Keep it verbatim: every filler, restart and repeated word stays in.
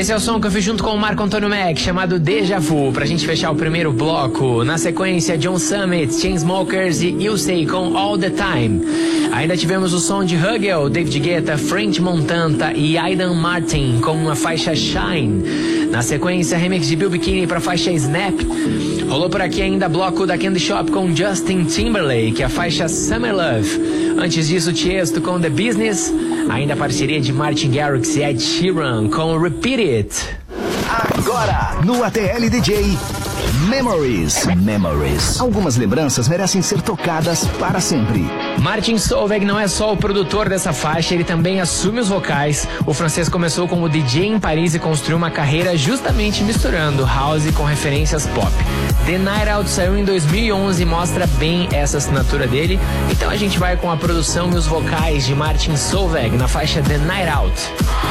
Esse é o som que eu fiz junto com o Marco Antônio Mac, chamado Deja Vu, pra gente fechar o primeiro bloco. Na sequência, John Summit, Chainsmokers e Yusei com All The Time. Ainda tivemos o som de Hugel, David Guetta, French Montana e Aidan Martin com a faixa Shine. Na sequência, remix de Bill Bikini pra faixa Snap. Rolou por aqui ainda bloco da Candy Shop com Justin Timberlake, a faixa Summer Love. Antes disso, Tiesto com The Business. Ainda a parceria de Martin Garrix e Ed Sheeran com Repeat It. Agora, no A T L D J, Memories. Memories. Algumas lembranças merecem ser tocadas para sempre. Martin Solveig não é só o produtor dessa faixa, ele também assume os vocais. O francês começou como D J em Paris e construiu uma carreira justamente misturando house com referências pop. The Night Out saiu em dois mil e onze e mostra bem essa assinatura dele. Então a gente vai com a produção e os vocais de Martin Solveig na faixa The Night Out.